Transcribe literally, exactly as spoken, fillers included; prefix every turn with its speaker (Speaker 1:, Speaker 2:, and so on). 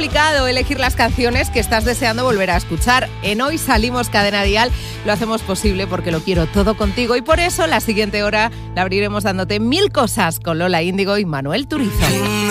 Speaker 1: complicado elegir las canciones que estás deseando volver a escuchar. En Hoy Salimos Cadena Dial lo hacemos posible porque lo quiero todo contigo y por eso la siguiente hora la abriremos dándote mil cosas con Lola Índigo y Manuel Turizo.